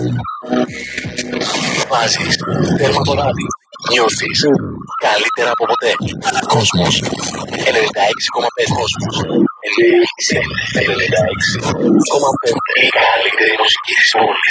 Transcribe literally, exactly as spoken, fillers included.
Βάζεις τέρμα το ράδι. Νιώθεις καλύτερα από ποτέ. Κόσμος. ενενήντα έξι κόμμα πέντε. Κόσμος. ενενήντα έξι κόμμα πέντε. Η καλύτερη μουσική της πόλης.